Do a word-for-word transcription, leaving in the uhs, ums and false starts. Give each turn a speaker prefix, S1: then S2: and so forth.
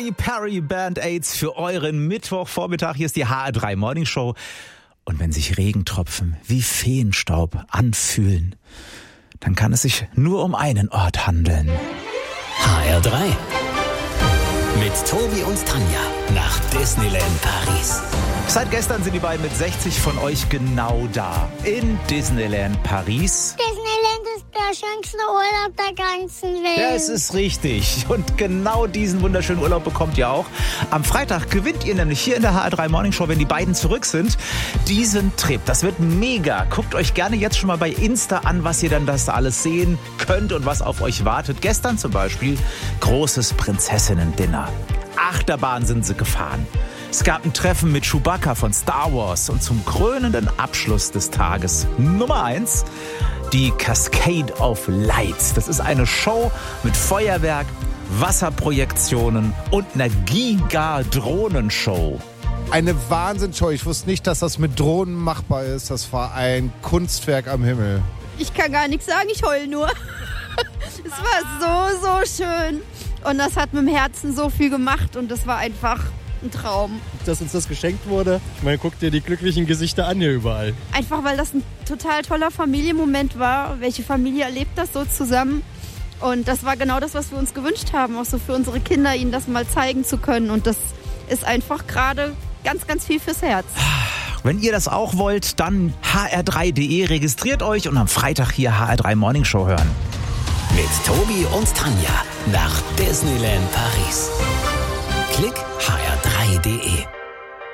S1: Katy Perry Band-Aids für euren Mittwochvormittag. Hier ist die H R drei Morning Show. Und wenn sich Regentropfen wie Feenstaub anfühlen, dann kann es sich nur um einen Ort handeln.
S2: H R drei. Mit Tobi und Tanja nach Disneyland Paris.
S1: Seit gestern sind die beiden mit sechzig von euch genau da. In Disneyland Paris.
S3: Disneyland ist der schönste Urlaub der ganzen Welt.
S1: Ja, es ist richtig. Und genau diesen wunderschönen Urlaub bekommt ihr auch. Am Freitag gewinnt ihr nämlich hier in der H R drei Morning Show, wenn die beiden zurück sind, diesen Trip. Das wird mega. Guckt euch gerne jetzt schon mal bei Insta an, was ihr dann das alles sehen könnt und was auf euch wartet. Gestern zum Beispiel großes Prinzessinnen-Dinner. Achterbahn sind sie gefahren. Es gab ein Treffen mit Chewbacca von Star Wars und zum krönenden Abschluss des Tages Nummer eins die Cascade of Lights. Das ist eine Show mit Feuerwerk, Wasserprojektionen und einer Giga-Drohnenshow.
S4: Eine Wahnsinnsshow. Ich wusste nicht, dass das mit Drohnen machbar ist. Das war ein Kunstwerk am Himmel.
S5: Ich kann gar nichts sagen, ich heul nur. Es war so, so schön. Und das hat mit dem Herzen so viel gemacht und das war einfach ein Traum.
S6: Dass uns das geschenkt wurde. Ich meine, guck dir die glücklichen Gesichter an hier überall.
S5: Einfach, weil das ein total toller Familienmoment war. Welche Familie erlebt das so zusammen? Und das war genau das, was wir uns gewünscht haben, auch so für unsere Kinder, ihnen das mal zeigen zu können. Und das ist einfach gerade ganz, ganz viel fürs Herz.
S1: Wenn ihr das auch wollt, dann h r drei punkt d e, registriert euch und am Freitag hier H R drei Morning Show hören.
S2: Mit Tobi und Tanja nach Disneyland Paris. Klick h r drei punkt d e.